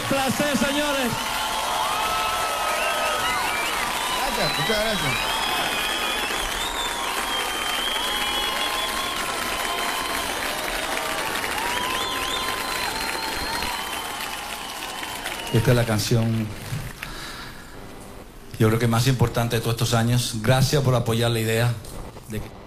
placer, señores. Gracias, muchas gracias. Esta es la canción, yo creo que más importante de todos estos años. Gracias por apoyar la idea de que